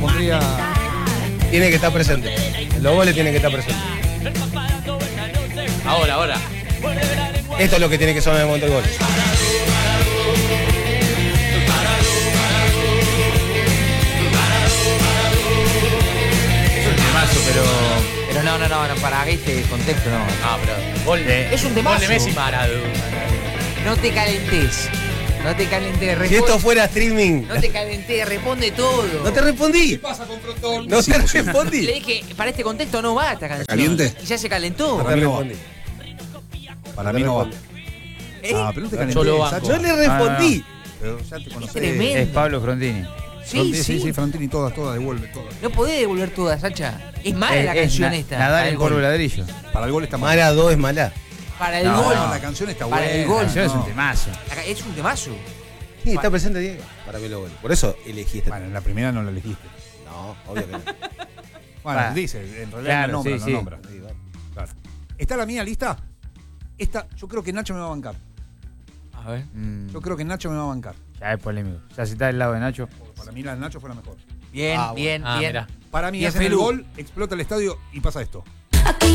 pondría. Tiene que estar presente. En los goles tiene que estar presente. Ahora. Esto es lo que tiene que sonar en el momento del gol. Es un temazo, pero no, para este contexto no. No, pero gol de, Es un temazo. gol de Messi Maradona. No te calentes. No te calentes, Si esto fuera streaming, No te calenté, responde todo. no te respondí. ¿Qué pasa con Frontón? No te Le respondí. dije, para este contexto no va esta canción. ¿Caliente? Y ya se calentó. No te respondí. Para mí no va. ¿Eh? Ah, pero no te Yo calenté, lo banco. Sacho. Yo le respondí. Pero ya te Es conocés. tremendo. Es Pablo Frontini. Sí. Frontini, todas, devuelve, todas. No podés devolver todas, Sacha. Es mala la canción esta. Nadar Para en el polvo gol. de ladrillo. Para el gol está mal. Mara 2 es mala. Para el No, gol. La canción está buena. Para el gol. La canción es no. un temazo. Es un temazo. Sí, está presente Diego. Para mí los goles. Por eso elegí este. Bueno, en la primera no la elegiste. No, obvio que no. Bueno, Va. dice, en realidad Claro, no nombra, sí, no sí. nombra. Claro. ¿Está la mía lista? Esta, yo creo que Nacho me va a bancar. A ver. Yo creo que Nacho me va a bancar. Ya es polémico. Ya si está del lado de Nacho. Para mí la de Nacho fue la mejor. Bien, Ah, bien, Ah, bien. mirá. Para mí Bien, hacen el Felu. gol, explota el estadio y pasa esto. Aquí